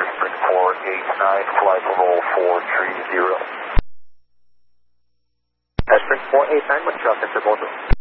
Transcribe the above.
Spring 489, flight level 430. Spring 489, Montreal Center, bonjour.